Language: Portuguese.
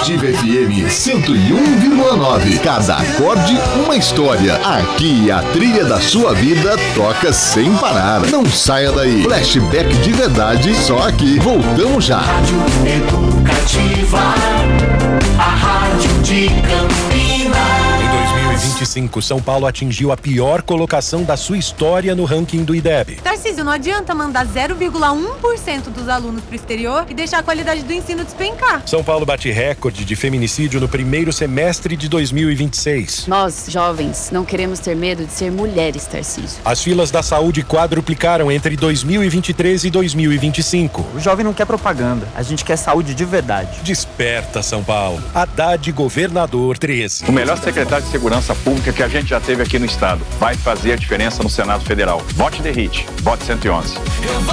Ativa FM 101,9. Cada acorde, uma história. Aqui a trilha da sua vida toca sem parar. Não saia daí. Flashback de verdade, só aqui. Voltamos já. Rádio Educativa, a rádio de Campinas. Em 2025, São Paulo atingiu a pior colocação da sua história no ranking do IDEB. Tarcísio, não adianta mandar 0,1% dos alunos pro exterior e deixar a qualidade do ensino despencar. São Paulo bate recorde de feminicídio no primeiro semestre de 2026. Nós, jovens, não queremos ter medo de ser mulheres, Tarcísio. As filas da saúde quadruplicaram entre 2023 e 2025. O jovem não quer propaganda, a gente quer saúde de verdade. Desperta, São Paulo. Haddad, governador 13. O melhor secretário de Segurança Pública que a gente já teve aqui no estado. Vai fazer a diferença no Senado Federal. Vote The Hit. Vote 111.